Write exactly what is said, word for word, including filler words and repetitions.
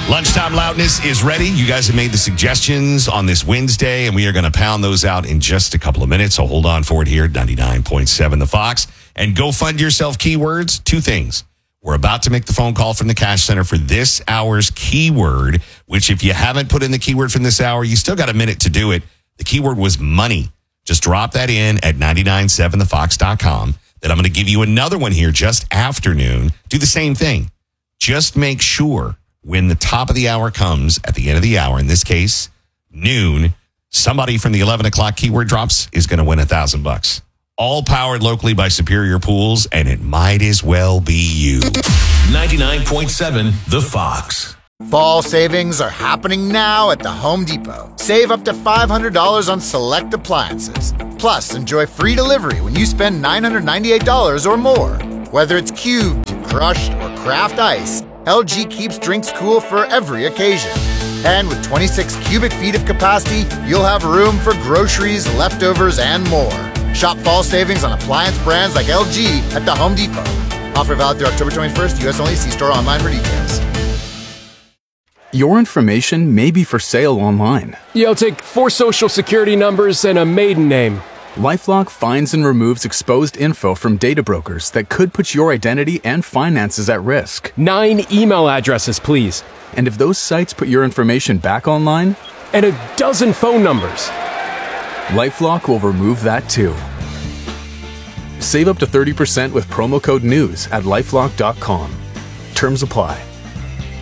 Lunchtime Loudness is ready. You guys have made the suggestions on this Wednesday, and we are going to pound those out in just a couple of minutes. So hold on for it here at ninety-nine point seven The Fox. And go fund yourself keywords. Two things. We're about to make the phone call from the Cash Center for this hour's keyword, which if you haven't put in the keyword from this hour, you still got a minute to do it. The keyword was money. Just drop that in at nine nine seven the fox dot com. Then I'm going to give you another one here just after noon. Do the same thing. Just make sure when the top of the hour comes at the end of the hour, in this case, noon, somebody from the eleven o'clock keyword drops is going to win a thousand bucks. All powered locally by Superior Pools, and it might as well be you. ninety-nine point seven The Fox. Fall savings are happening now at the Home Depot. Save up to five hundred dollars on select appliances. Plus, enjoy free delivery when you spend nine hundred ninety-eight dollars or more. Whether it's cubed, crushed, or craft ice, L G keeps drinks cool for every occasion. And with twenty-six cubic feet of capacity, you'll have room for groceries, leftovers, and more. Shop fall savings on appliance brands like L G at the Home Depot. Offer valid through October twenty-first. U S only. See store online for details. Your information may be for sale online. Yo, take four social security numbers and a maiden name. LifeLock finds and removes exposed info from data brokers that could put your identity and finances at risk. Nine email addresses, please. And if those sites put your information back online? And a dozen phone numbers. LifeLock will remove that too. Save up to thirty percent with promo code NEWS at lifelock dot com. Terms apply.